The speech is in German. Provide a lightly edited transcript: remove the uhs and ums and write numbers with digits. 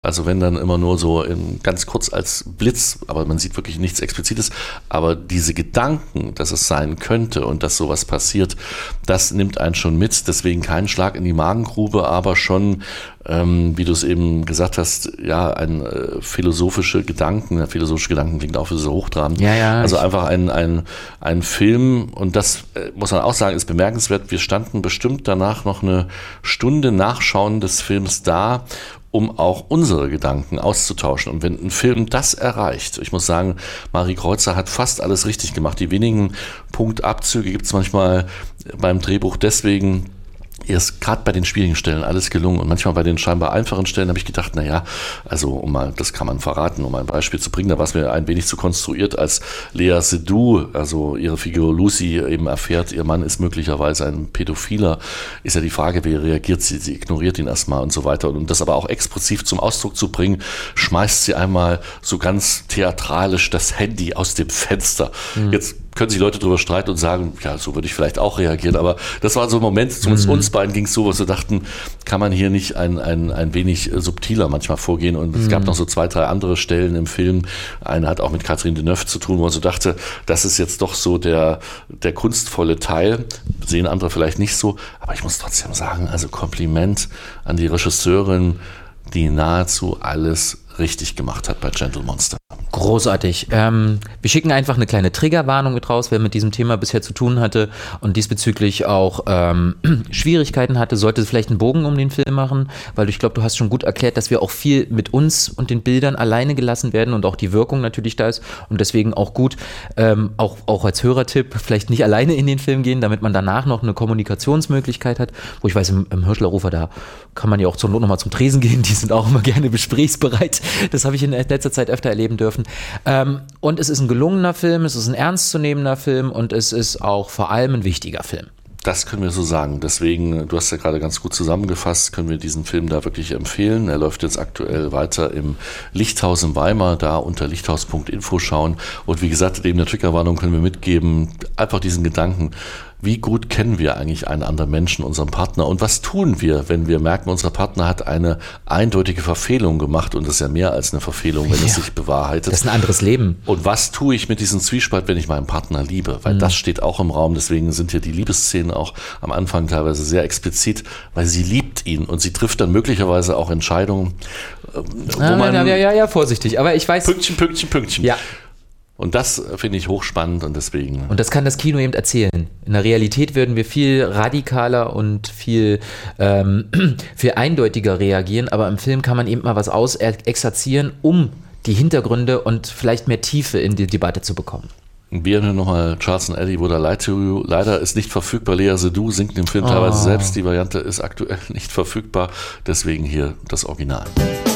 Also wenn dann immer nur so ganz kurz als Blitz, aber man sieht wirklich nichts Explizites, aber diese Gedanken, dass es sein könnte und dass sowas passiert, das nimmt einen schon mit, deswegen kein Schlag in die Magengrube, aber schon, wie du es eben gesagt hast, ja, philosophische Gedanken klingt auch so hochtrabend, also einfach ein Film, und das muss man auch sagen, ist bemerkenswert, wir standen bestimmt danach noch eine Stunde nach Schauen des Films da, um auch unsere Gedanken auszutauschen. Und wenn ein Film das erreicht, ich muss sagen, Marie Kreuzer hat fast alles richtig gemacht. Die wenigen Punktabzüge gibt es manchmal beim Drehbuch deswegen. Ihr ist gerade bei den schwierigen Stellen alles gelungen und manchmal bei den scheinbar einfachen Stellen habe ich gedacht, also das kann man verraten, um ein Beispiel zu bringen, da war es mir ein wenig zu konstruiert, als Lea Seydoux, also ihre Figur Lucy, eben erfährt, ihr Mann ist möglicherweise ein Pädophiler, ist ja die Frage, wie reagiert sie? Sie ignoriert ihn erstmal und so weiter, und das aber auch expressiv zum Ausdruck zu bringen, schmeißt sie einmal so ganz theatralisch das Handy aus dem Fenster. Jetzt können sich Leute darüber streiten und sagen, ja, so würde ich vielleicht auch reagieren, aber das war so ein Moment, zumindest uns beiden ging es so, wo wir dachten, kann man hier nicht ein wenig subtiler manchmal vorgehen, und es gab noch so 2, 3 andere Stellen im Film, eine hat auch mit Catherine Deneuve zu tun, wo man so dachte, das ist jetzt doch so der kunstvolle Teil, sehen andere vielleicht nicht so, aber ich muss trotzdem sagen, also Kompliment an die Regisseurin, die nahezu alles richtig gemacht hat bei Gentle Monster. Großartig. Wir schicken einfach eine kleine Triggerwarnung mit raus, wer mit diesem Thema bisher zu tun hatte und diesbezüglich auch Schwierigkeiten hatte, sollte vielleicht einen Bogen um den Film machen, weil ich glaube, du hast schon gut erklärt, dass wir auch viel mit uns und den Bildern alleine gelassen werden und auch die Wirkung natürlich da ist, und deswegen auch gut, auch als Hörertipp, vielleicht nicht alleine in den Film gehen, damit man danach noch eine Kommunikationsmöglichkeit hat, wo ich weiß, im Hirschler-Ufer, da kann man ja auch zur Not nochmal zum Tresen gehen, die sind auch immer gerne gesprächsbereit. Das habe ich in letzter Zeit öfter erleben dürfen. Und es ist ein gelungener Film, es ist ein ernstzunehmender Film und es ist auch vor allem ein wichtiger Film. Das können wir so sagen. Deswegen, du hast ja gerade ganz gut zusammengefasst, können wir diesen Film da wirklich empfehlen. Er läuft jetzt aktuell weiter im Lichthaus in Weimar, da unter lichthaus.info schauen. Und wie gesagt, neben der Triggerwarnung können wir mitgeben, einfach diesen Gedanken, wie gut kennen wir eigentlich einen anderen Menschen, unseren Partner, und was tun wir, wenn wir merken, unser Partner hat eine eindeutige Verfehlung gemacht, und das ist ja mehr als eine Verfehlung, wenn es sich bewahrheitet. Das ist ein anderes Leben. Und was tue ich mit diesem Zwiespalt, wenn ich meinen Partner liebe? Weil das steht auch im Raum, deswegen sind hier die Liebesszenen auch am Anfang teilweise sehr explizit, weil sie liebt ihn und sie trifft dann möglicherweise auch Entscheidungen, wo man... Ja, vorsichtig, aber ich weiß... Pünktchen. Ja. Und das finde ich hochspannend, und deswegen... Und das kann das Kino eben erzählen. In der Realität würden wir viel radikaler und viel eindeutiger reagieren, aber im Film kann man eben mal was exerzieren, um die Hintergründe und vielleicht mehr Tiefe in die Debatte zu bekommen. Wir hören nochmal Charles & Eddie, Would I Lie to You. Leider ist nicht verfügbar. Lea Seydoux singt im Film teilweise selbst. Die Variante ist aktuell nicht verfügbar. Deswegen hier das Original.